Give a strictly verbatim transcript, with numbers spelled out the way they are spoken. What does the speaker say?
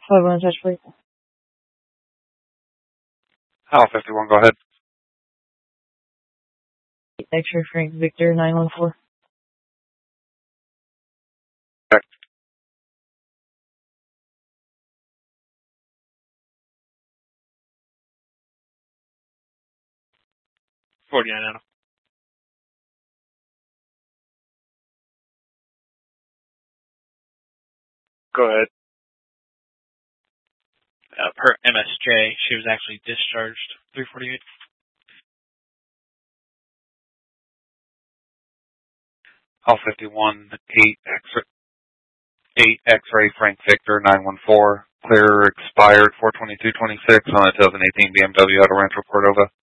five one touch plate. Hal fifty-one, go ahead. X-ray Frank Victor nine one four. Check. forty-nine Adam. Go ahead. Uh, per M S J, she was actually discharged. three forty-eight. Hal fifty-one, eight X-ray, eight X-ray Frank Victor nine one four. Clear expired four twenty-two twenty-six on a twenty eighteen B M W out of Rancho Cordova.